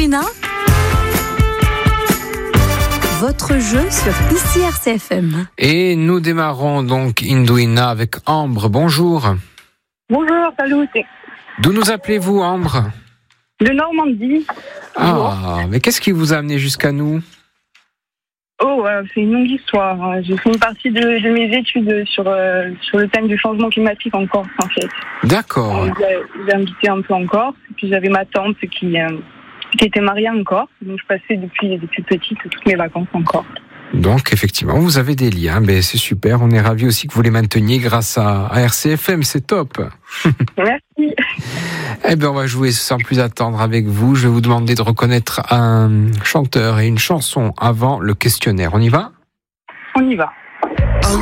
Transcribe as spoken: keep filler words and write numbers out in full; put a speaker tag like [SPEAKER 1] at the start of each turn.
[SPEAKER 1] Indouina, votre jeu sur Ici R C F M.
[SPEAKER 2] Et nous démarrons donc Indouina avec Ambre. Bonjour.
[SPEAKER 3] Bonjour, salut.
[SPEAKER 2] D'où nous appelez-vous, Ambre ?
[SPEAKER 3] De Normandie.
[SPEAKER 2] Ah, mais qu'est-ce qui vous a amené jusqu'à nous ?
[SPEAKER 3] Oh, euh, c'est une longue histoire. J'ai fait une partie de, de mes études sur, euh, sur le thème du changement climatique en Corse, en fait.
[SPEAKER 2] D'accord.
[SPEAKER 3] Donc, J'ai, j'ai habité un peu en Corse. Et puis j'avais ma tante qui, euh, qui était mariée en Corse. Donc je passais depuis, depuis petite toutes mes vacances en Corse.
[SPEAKER 2] Donc, effectivement, vous avez des liens. Ben, c'est super. On est ravis aussi que vous les mainteniez grâce à, à R C F M. C'est top.
[SPEAKER 3] Merci.
[SPEAKER 2] Eh bien, on va jouer sans plus attendre avec vous. Je vais vous demander de reconnaître un chanteur et une chanson avant le questionnaire. On y va ?
[SPEAKER 3] On y va.